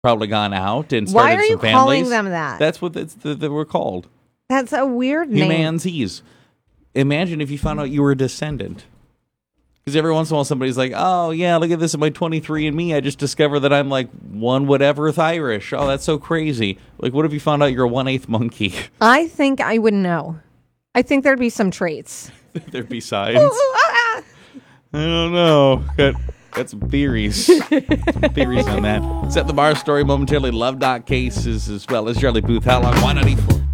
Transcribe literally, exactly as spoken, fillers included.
probably gone out and Why started are you some families. calling them that? That's what it's, the, they were called. That's a weird name. Humanzees. Imagine if you found out you were a descendant. Because every once in a while somebody's like, oh, yeah, look at this in my twenty-three and me. I just discovered that I'm like one whateverth Irish. Oh, that's so crazy. Like, what if you found out you're a one-eighth monkey? I think I would know. I think there'd be some traits. There'd be signs. I don't know. Got, got some theories. theories on that. Set the bar story momentarily. Love dot cases as well as Charlie Booth. How long? Why not eat for?